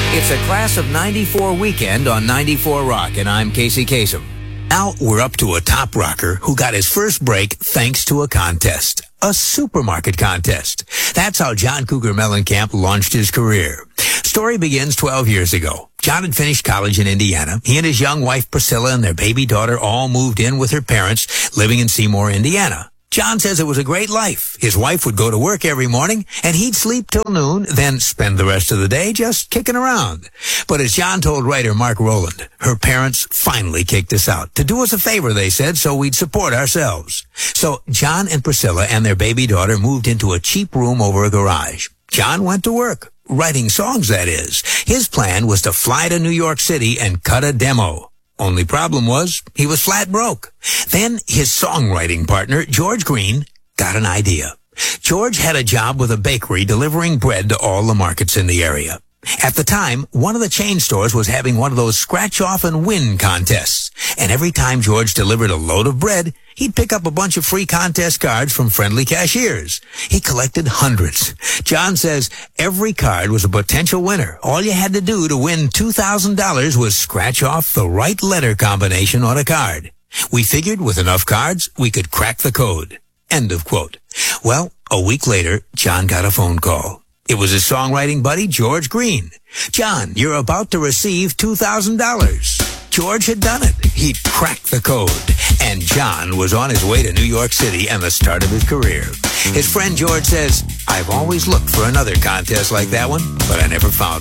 It's a Class of 94 weekend on 94 Rock, and I'm Casey Kasem. Now we're up to a top rocker who got his first break thanks to a contest. A supermarket contest. That's how John Cougar Mellencamp launched his career. Story begins 12 years ago. John had finished college in Indiana. He and his young wife Priscilla and their baby daughter all moved in with her parents, living in Seymour, Indiana. John says it was a great life. His wife would go to work every morning, and he'd sleep till noon, then spend the rest of the day just kicking around. But as John told writer Mark Rowland, her parents finally kicked us out. To do us a favor, they said, so we'd support ourselves. So John and Priscilla and their baby daughter moved into a cheap room over a garage. John went to work, writing songs, that is. His plan was to fly to New York City and cut a demo. Only problem was, he was flat broke. Then his songwriting partner, George Green, got an idea. George had a job with a bakery delivering bread to all the markets in the area. At the time, one of the chain stores was having one of those scratch-off and win contests. And every time George delivered a load of bread, he'd pick up a bunch of free contest cards from friendly cashiers. He collected hundreds. John says every card was a potential winner. All you had to do to win $2,000 was scratch off the right letter combination on a card. We figured with enough cards, we could crack the code. End of quote. Well, a week later, John got a phone call. It was his songwriting buddy, George Green. John, you're about to receive $2,000. George had done it. He'd cracked the code. And John was on his way to New York City and the start of his career. His friend George says, I've always looked for another contest like that one, but I never found